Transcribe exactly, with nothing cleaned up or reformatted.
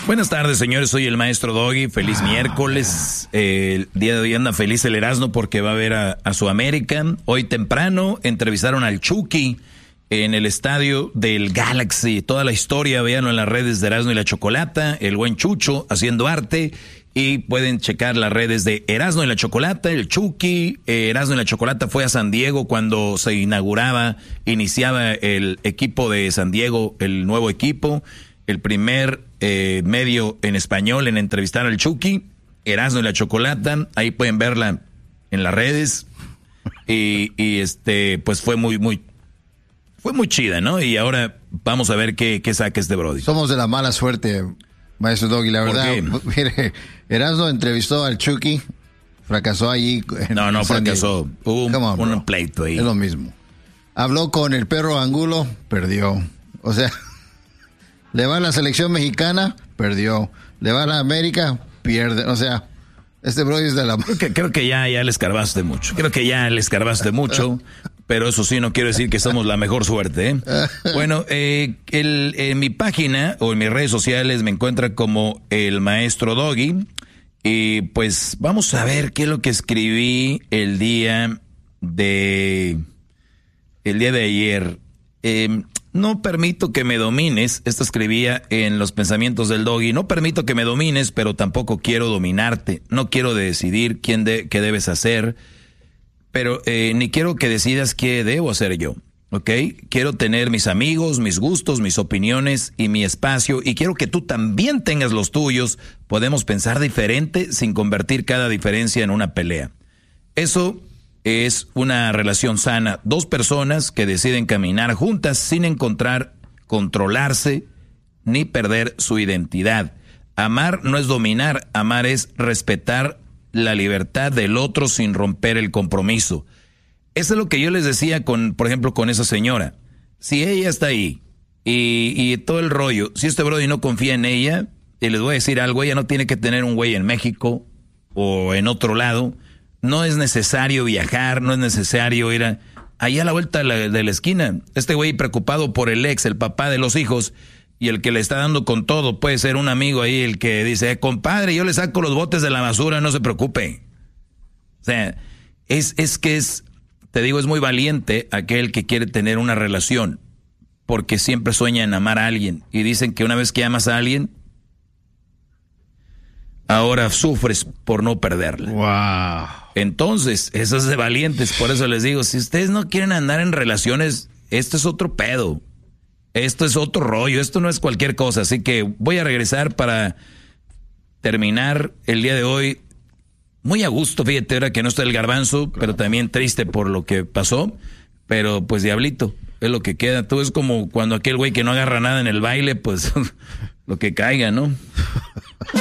Buenas tardes, señores. Soy el maestro Doggy. Feliz ah, miércoles. Eh, el día de hoy anda feliz el Erasmo porque va a ver a, a su América. Hoy temprano entrevistaron al Chucky en el estadio del Galaxy. Toda la historia, véanlo en las redes de Erasmo y la Chocolata. El buen Chucho haciendo arte. Y pueden checar las redes de Erasmo y la Chocolata, el Chucky. Eh, Erasmo y la Chocolata fue a San Diego cuando se inauguraba, iniciaba el equipo de San Diego, el nuevo equipo. El primer eh, medio en español en entrevistar al Chucky. Erasmo y la Chocolata, ahí pueden verla en las redes. Y, y este, pues fue muy, muy, fue muy chida, ¿no? Y ahora vamos a ver qué, qué saca este brody. Somos de la mala suerte, maestro Doggy, la verdad. Mire, Erasmo entrevistó al Chucky, fracasó allí. No, no fracasó. Hubo un, on, un pleito ahí. Es lo mismo. Habló con el perro Angulo, perdió. O sea, le va a la selección mexicana, perdió. Le va a la América, pierde. O sea, este bro es de la... Creo que, creo que ya, ya le escarbaste mucho. Creo que ya le escarbaste mucho. Pero eso sí, no quiero decir que somos la mejor suerte, ¿eh? Bueno, eh, el, en mi página o en mis redes sociales me encuentra como el maestro Doggy. Y pues vamos a ver qué es lo que escribí el día de... El día de ayer. Eh, no permito que me domines. Esto escribía en los pensamientos del Doggy. No permito que me domines, pero tampoco quiero dominarte. No quiero decidir quién de, qué debes hacer. Pero eh, ni quiero que decidas qué debo hacer yo, ¿ok? Quiero tener mis amigos, mis gustos, mis opiniones y mi espacio. Y quiero que tú también tengas los tuyos. Podemos pensar diferente sin convertir cada diferencia en una pelea. Eso es una relación sana. Dos personas que deciden caminar juntas sin encontrar, controlarse, ni perder su identidad. Amar no es dominar, amar es respetar la libertad del otro sin romper el compromiso. Eso es lo que yo les decía con, por ejemplo, con esa señora. Si ella está ahí y, y todo el rollo, si este brody no confía en ella, y les voy a decir algo, ella no tiene que tener un güey en México o en otro lado. No es necesario viajar, no es necesario ir a, allá a la vuelta de la, de la esquina. Este güey preocupado por el ex, el papá de los hijos, y el que le está dando con todo puede ser un amigo ahí, el que dice, eh, compadre, yo le saco los botes de la basura, no se preocupe. O sea, es, es que es, te digo, es muy valiente aquel que quiere tener una relación, porque siempre sueña en amar a alguien. Y dicen que una vez que amas a alguien, ahora sufres por no perderla. Wow. Entonces, eso es de valientes, por eso les digo, si ustedes no quieren andar en relaciones, esto es otro pedo. Esto es otro rollo, esto no es cualquier cosa, así que voy a regresar para terminar el día de hoy muy a gusto, fíjate, ahora que no está el Garbanzo, pero también triste por lo que pasó, pero pues diablito, es lo que queda. Tú es como cuando aquel güey que no agarra nada en el baile, pues lo que caiga, ¿no?